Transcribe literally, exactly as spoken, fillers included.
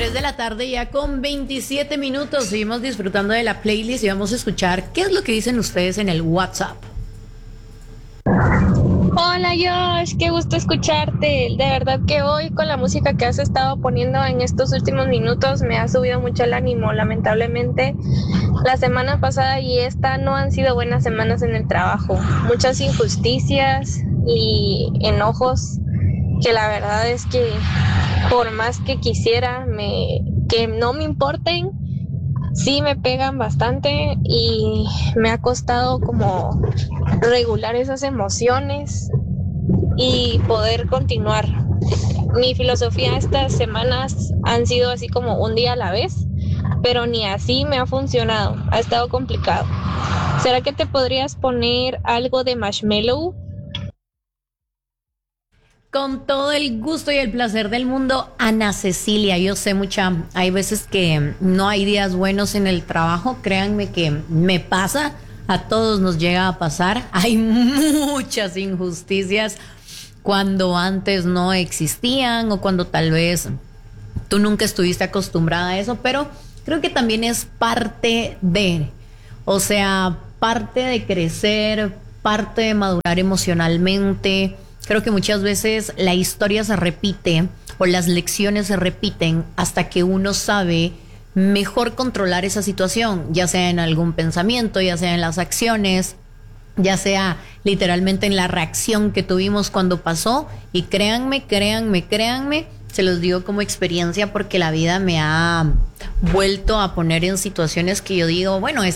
tres de la tarde ya con veintisiete minutos. Seguimos disfrutando de la playlist y vamos a escuchar qué es lo que dicen ustedes en el WhatsApp. Hola Josh, qué gusto escucharte. De verdad que hoy con la música que has estado poniendo en estos últimos minutos me ha subido mucho el ánimo. Lamentablemente la semana pasada y esta no han sido buenas semanas en el trabajo. Muchas injusticias y enojos que la verdad es que por más que quisiera me, que no me importen, sí me pegan bastante y me ha costado como regular esas emociones y poder continuar. Mi filosofía estas semanas han sido así como un día a la vez, pero ni así me ha funcionado, ha estado complicado. ¿Será que te podrías poner algo de Marshmello? Con todo el gusto y el placer del mundo, Ana Cecilia. Yo sé mucha, hay veces que no hay días buenos en el trabajo, créanme que me pasa, a todos nos llega a pasar. Hay muchas injusticias cuando antes no existían o cuando tal vez tú nunca estuviste acostumbrada a eso, pero creo que también es parte de, o sea, parte de crecer, parte de madurar emocionalmente. Creo que muchas veces la historia se repite o las lecciones se repiten hasta que uno sabe mejor controlar esa situación, ya sea en algún pensamiento, ya sea en las acciones, ya sea literalmente en la reacción que tuvimos cuando pasó. Y créanme, créanme, créanme, se los digo como experiencia porque la vida me ha vuelto a poner en situaciones que yo digo, bueno, es